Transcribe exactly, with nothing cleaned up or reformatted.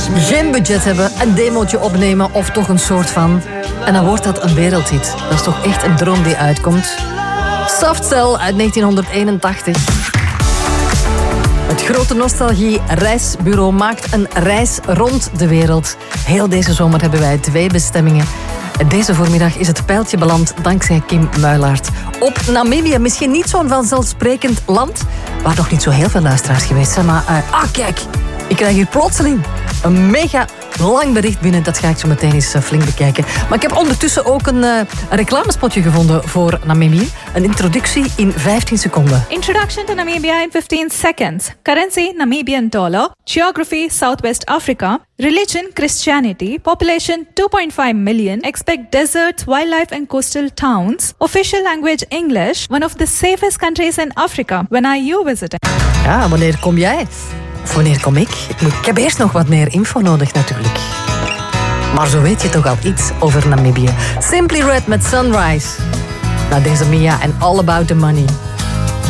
Geen budget hebben, een demootje opnemen of toch een soort van. En dan wordt dat een wereldhit. Dat is toch echt een droom die uitkomt. Soft Cell uit negentien eenentachtig. Het grote nostalgie-reisbureau maakt een reis rond de wereld. Heel deze zomer hebben wij twee bestemmingen. Deze voormiddag is het pijltje beland dankzij Kim Muilaert. Op Namibië, misschien niet zo'n vanzelfsprekend land, waar nog niet zo heel veel luisteraars geweest zijn. Maar, uh, ah kijk, ik krijg hier plotseling een mega lang bericht binnen. Dat ga ik zo meteen eens uh, flink bekijken. Maar ik heb ondertussen ook een, uh, een reclamespotje gevonden voor Namibië. Een introductie in vijftien seconden. Introduction to Namibia in fifteen seconds. Currency, Namibian dollar. Geography, Southwest Africa. Religion, Christianity. Population, two point five million. Expect deserts, wildlife and coastal towns. Official language, English. One of the safest countries in Africa. When are you visiting? Ja, wanneer kom jij? Of wanneer kom ik? Ik, moet, ik heb eerst nog wat meer info nodig natuurlijk. Maar zo weet je toch al iets over Namibië. Simply Red met Sunrise. Na deze Mia en All About the Money.